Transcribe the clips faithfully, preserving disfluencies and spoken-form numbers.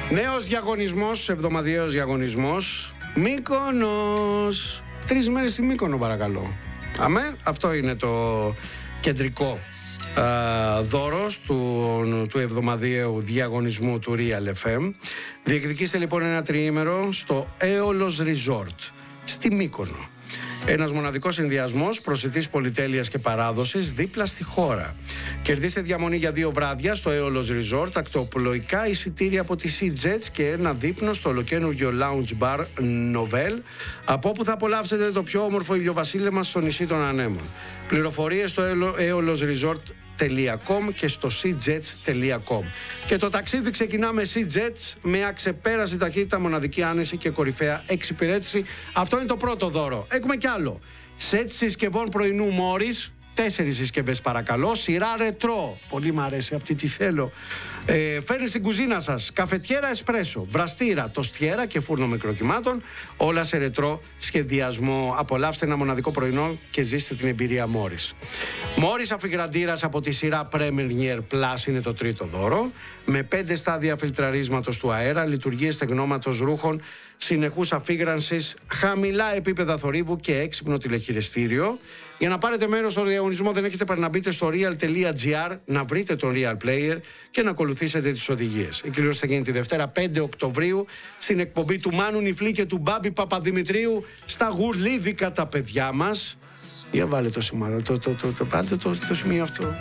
Νέος διαγωνισμός, εβδομαδιαίος διαγωνισμός. Μύκονος. Τρεις μέρες στη Μύκονο, παρακαλώ. Αμέ, αυτό είναι το κεντρικό α, δώρος του, του εβδομαδιαίου διαγωνισμού του Real εφ εμ. Διεκδικήστε λοιπόν ένα τριήμερο στο Aeolos Resort στη Μύκονο. Ένας μοναδικός συνδυασμός προσιτής πολυτέλειας και παράδοσης δίπλα στη χώρα. Κερδίστε διαμονή για δύο βράδια στο Aeolos Resort, ακτοπλοϊκά εισιτήρια από τη SeaJets και ένα δείπνο στο ολοκαίνουργιο Lounge Bar Novel, από όπου θα απολαύσετε το πιο όμορφο ηλιοβασίλεμα στο νησί των Ανέμων. Πληροφορίες στο aeolos resort τελεία com και στο seajets τελεία com. Και το ταξίδι ξεκινά με SeaJets, με αξεπέραστη ταχύτητα, μοναδική άνεση και κορυφαία εξυπηρέτηση. Αυτό είναι το πρώτο δώρο. Έχουμε κι άλλο. Σετ συσκευών πρωινού Morris. Τέσσερις συσκευές παρακαλώ. Σειρά ρετρό. Πολύ μου αρέσει αυτή, τη θέλω. Ε, φέρνει στην κουζίνα σας καφετιέρα εσπρέσο, βραστήρα, τοστιέρα και φούρνο μικροκυμάτων. Όλα σε ρετρό σχεδιασμό. Απολαύστε ένα μοναδικό πρωινό και ζήστε την εμπειρία Morris. Morris αφιγραντήρας από τη σειρά Premier Plus είναι το τρίτο δώρο. Με πέντε στάδια φιλτραρίσματος του αέρα, λειτουργίες στεγνώματος ρούχων, συνεχούς αφίγρανσης, χαμηλά επίπεδα θορύβου και έξυπνο τηλεχειριστήριο. Για να πάρετε μέρος στο διαγωνισμό δεν έχετε παρά να μπείτε στο real τελεία gr, να βρείτε τον Real Player και να ακολουθήσετε τις οδηγίες. Η κλήρωση θα γίνει τη Δευτέρα πέντε Οκτωβρίου στην εκπομπή του Μάνου Νιφλή και του Μπάμπη Παπαδημητρίου στα Γουρλίδικα τα παιδιά μας. Για βάλε το σημείο, το, το, το, το, βάλτε το, το σημείο αυτό.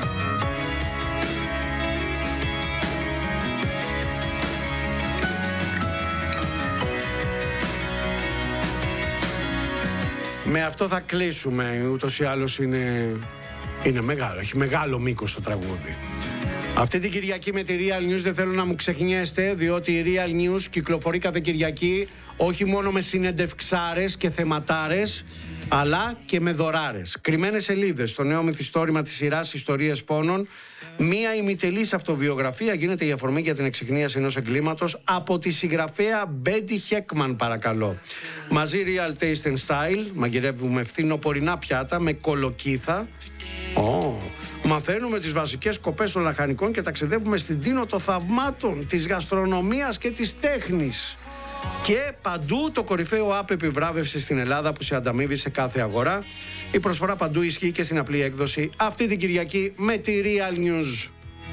Με αυτό θα κλείσουμε, ούτως ή άλλως είναι, είναι μεγάλο, έχει μεγάλο μήκος το τραγούδι. Αυτή την Κυριακή με τη Real News δεν θέλω να μου ξεχνιέστε, διότι η Real News κυκλοφορεί κάθε Κυριακή όχι μόνο με συνεντευξάρες και θεματάρες, αλλά και με δωράρες. Κρυμμένες σελίδες στο νέο μυθιστόρημα της σειράς Ιστορίες Φόνων. Μία ημιτελής αυτοβιογραφία γίνεται η αφορμή για την εξυχνίαση ενός εγκλήματος από τη συγγραφέα Μπέντι Χέκμαν, παρακαλώ. Μαζί Real Taste and Style, μαγειρεύουμε φθινοπορεινά πιάτα με κολοκύθα. Oh. Μαθαίνουμε τις βασικές σκοπές των λαχανικών και ταξιδεύουμε στην Τίνο των θαυμάτων της γαστρονομίας και της τέχνης. Και παντού το κορυφαίο app επιβράβευση στην Ελλάδα που σε ανταμείβει σε κάθε αγορά. Η προσφορά παντού ισχύει και στην απλή έκδοση αυτή την Κυριακή με τη Real News.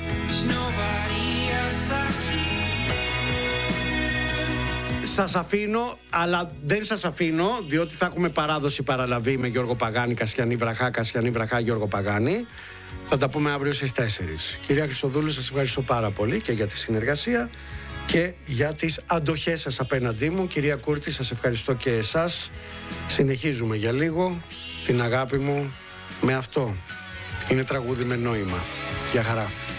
Σας αφήνω, αλλά δεν σας αφήνω, διότι θα έχουμε παράδοση παραλαβή με Γιώργο Παγάνη, Κασιανή Βραχά, Κασιανή Βραχά, Γιώργο Παγάνη. Θα τα πούμε αύριο στις τέσσερις. Κυρία Χριστοδούλου, σας ευχαριστώ πάρα πολύ και για τη συνεργασία και για τις αντοχές σας απέναντί μου. Κυρία Κούρτη, σας ευχαριστώ και εσάς. Συνεχίζουμε για λίγο την αγάπη μου με αυτό. Είναι τραγούδι με νόημα. Γεια χαρά.